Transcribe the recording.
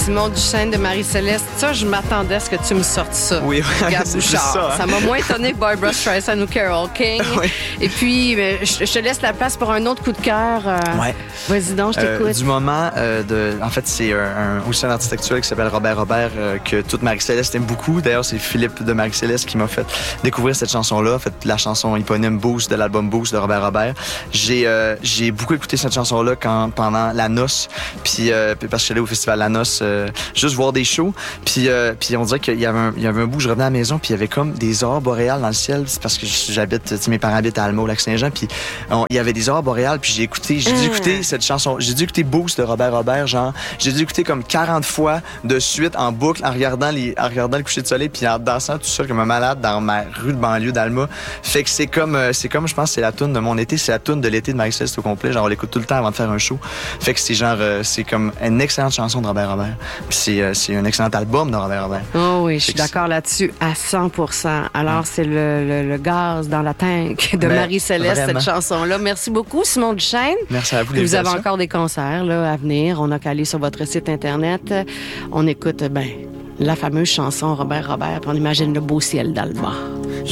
Simon Duchesne de Marie-Céleste. Ça, je m'attendais à ce que tu me sortes ça. Oui, Gab c'est juste Bouchard. ça. Ça m'a moins étonné que Barbra Streisand ou Carole King. Oui. Et puis, je te laisse la place pour un autre coup de cœur. Ouais. Vas-y donc, je t'écoute. Du moment, en fait, c'est aussi un artiste actuel qui s'appelle Robert Robert, que toute Marie-Céleste aime beaucoup. D'ailleurs, c'est Philippe de Marie-Céleste qui m'a fait découvrir cette chanson-là. En fait, la chanson éponyme Boost de l'album Boost de Robert Robert. J'ai beaucoup écouté cette chanson-là pendant la noce, puis parce que j'allais au festival La Noce, juste voir des shows, puis on dirait qu'il y avait un bout, je revenais à la maison, puis il y avait comme des aurores boréales dans le ciel. C'est parce que mes parents habitent à Alma, au Lac-Saint-Jean, puis il y avait des aurores boréales, puis j'ai dû écouter cette chanson, j'ai dû écouter Boost de Robert Robert, genre, j'ai dû écouter comme 40 fois de suite en boucle, en regardant le coucher de soleil, puis en dansant tout seul comme un malade dans ma rue de banlieue d'Alma. Fait que c'est comme, je pense, c'est la toune de mon été, c'est la toune de l'été de Marie-Céleste au complet. Genre, on l'écoute tout le temps avant de faire un show. Fait que c'est comme une excellente chanson de Robert Robert. Puis c'est un excellent album de Robert Robert. Oh oui, je suis d'accord là-dessus à 100%. Alors, c'est le gaz dans la tank de Marie-Céleste, vraiment. cette chanson-là. Merci beaucoup, Simon Duchesne. Merci à vous, Vous avez encore des concerts là, à venir. On n'a qu'à aller sur votre site Internet. On écoute, la fameuse chanson Robert Robert, puis on imagine le beau ciel d'Alma.